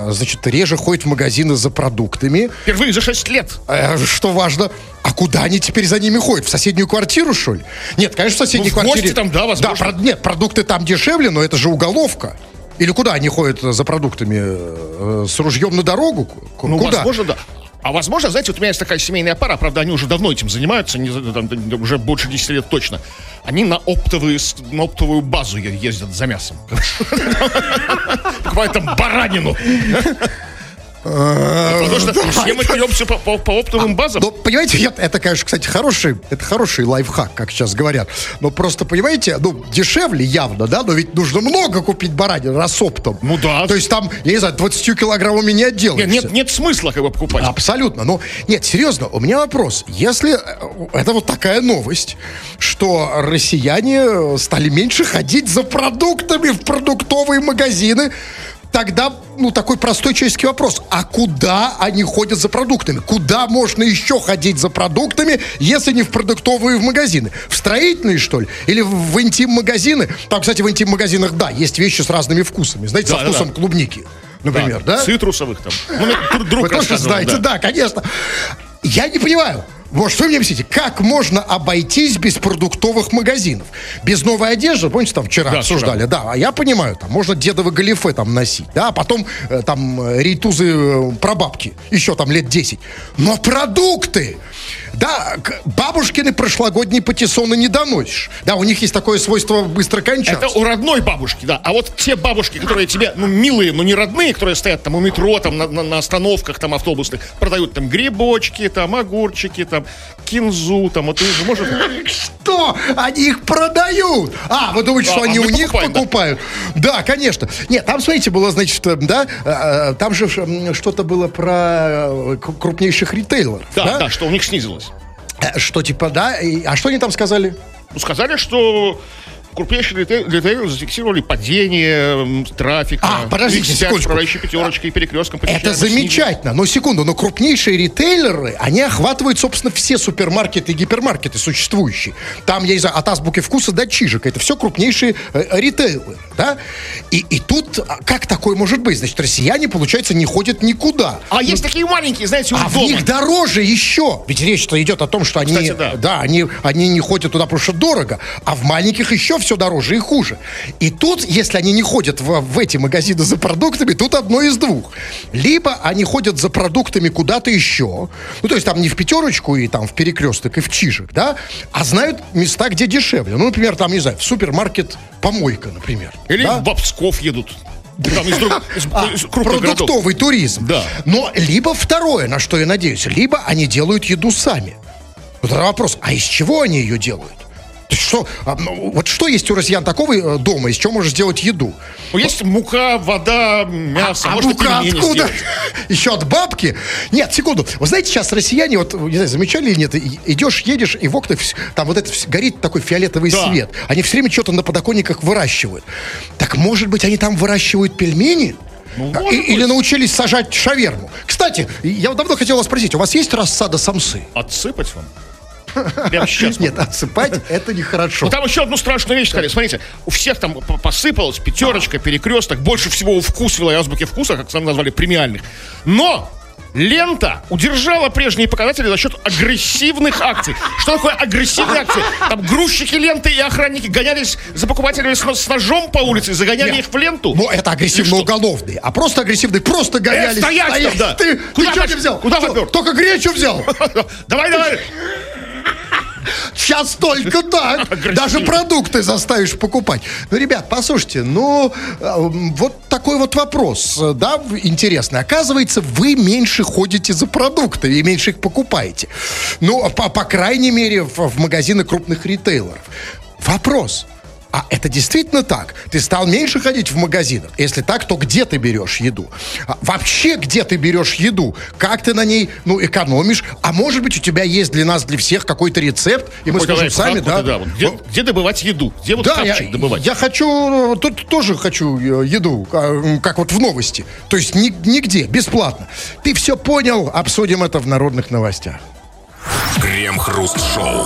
значит, реже ходят в магазины за продуктами. Впервые за 6 лет. Что важно, а куда они теперь за ними ходят? В соседнюю квартиру, что ли? Нет, конечно, в соседней квартире... в гости там, да, возможно. Да, нет, продукты там дешевле, но это же уголовка. Или куда они ходят за продуктами? С ружьем на дорогу? Ну, куда? возможно, да. А возможно, знаете, вот у меня есть такая семейная пара, правда, они уже давно этим занимаются, уже больше 10 лет точно. Они на оптовую базу ездят за мясом. Покупают там баранину. Потому что все мы пьемся по оптовым базам. Ну, понимаете, это, конечно, кстати, хороший лайфхак, как сейчас говорят. Но просто, понимаете, дешевле явно, да, но ведь нужно много купить баранины раз оптом. Ну да. То есть там, я не знаю, 20 килограммами не отделаешься. Нет смысла как бы покупать. Абсолютно. Но нет, серьезно, у меня вопрос. Если это вот такая новость, что россияне стали меньше ходить за продуктами в продуктовые магазины, тогда, такой простой человеческий вопрос. А куда они ходят за продуктами? Куда можно еще ходить за продуктами, если не в продуктовые магазины? В строительные, что ли? Или в интим-магазины? Там, кстати, в интим-магазинах, да, есть вещи с разными вкусами. Знаете, со вкусом клубники, например, да? Цитрусовых там. Вы тоже знаете, да, конечно. Я не понимаю. Может, вы мне объясните, как можно обойтись без продуктовых магазинов? Без новой одежды, помните, там вчера обсуждали, да, а я понимаю, там можно дедовы галифе там носить, да, а потом там рейтузы прабабки, еще там лет 10. Но продукты, да, бабушкины прошлогодние патиссоны не доносишь. Да, у них есть такое свойство быстро кончаться. Это у родной бабушки, да. А вот те бабушки, которые тебе, милые, но не родные, которые стоят там у метро, там на остановках там автобусных, продают там грибочки, там огурчики, там кинзу, там, вот, может... Что? Они их продают! Вы думаете, что они у них покупают? Да, конечно. Нет, там, смотрите, было, значит, да, там же что-то было про крупнейших ритейлеров. Да, что у них снизилось. Что, типа, да? А что они там сказали? Сказали, что крупнейшие ритейлеры зафиксировали падение трафика. Подождите секундочку. Управляющей пятерочкой и перекрестком. Это замечательно. Но секунду, но крупнейшие ритейлеры, они охватывают, собственно, все супермаркеты и гипермаркеты существующие. Там, я не знаю, от Азбуки Вкуса до Чижика. Это все крупнейшие ритейлеры, да? И тут, как такое может быть? Значит, россияне, получается, не ходят никуда. Есть такие маленькие, знаете, у дома. В них дороже еще. Ведь речь-то идет о том, что они... Кстати, да. Они не ходят туда, потому что дорого. А в маленьких еще все дороже и хуже. И тут, если они не ходят в эти магазины за продуктами, тут одно из двух. Либо они ходят за продуктами куда-то еще, то есть там не в пятерочку и там в перекресток и в Чижик, да, а знают места, где дешевле. Например, там, не знаю, в супермаркет Помойка, например. Или в Псков едут. Там из продуктовый туризм. Да. Но либо второе, на что я надеюсь, либо они делают еду сами. Вот это вопрос, а из чего они ее делают? Вот что есть у россиян такого дома, из чего можно сделать еду? Есть мука, вода, мясо. Может, мука откуда? Еще от бабки? Нет, секунду. Вы знаете, сейчас россияне, вот, не знаю, замечали или нет, идешь, едешь, и в окнах там вот это горит такой фиолетовый свет. Они все время что-то на подоконниках выращивают. Так, может быть, они там выращивают пельмени? Или научились сажать шаверму? Кстати, я давно хотел вас спросить, у вас есть рассада самсы? Отсыпать вам? Прямо сейчас. Нет, отсыпать это нехорошо. Там еще одну страшную вещь сказали. Смотрите, у всех там посыпалась пятерочка, перекресток, больше всего у Вкусвилла и Азбуки Вкуса, как сам назвали, премиальных. Но лента удержала прежние показатели за счет агрессивных акций. Что такое агрессивные акции? Там грузчики ленты и охранники гонялись за покупателями с ножом по улице, загоняли их в ленту. Ну, это агрессивно-уголовные. А просто агрессивные просто гонялись. Стоять, да. Ты что не взял? Куда попер? Только гречу взял. Давай. Сейчас только так. Даже продукты заставишь покупать. Ребят, послушайте, вот такой вот вопрос, да, интересный. Оказывается, вы меньше ходите за продуктами и меньше их покупаете. По крайней мере, в магазины крупных ритейлеров. Вопрос. А это действительно так? Ты стал меньше ходить в магазинах? Если так, то где ты берешь еду? Вообще, где ты берешь еду? Как ты на ней, экономишь? А может быть, у тебя есть для нас, для всех какой-то рецепт, и мы скажем сами, да? Где добывать еду? Где хапчик добывать? Я хочу, тут тоже хочу еду, как вот в новости. То есть нигде, бесплатно. Ты все понял? Обсудим это в народных новостях. Крем-хруст-шоу.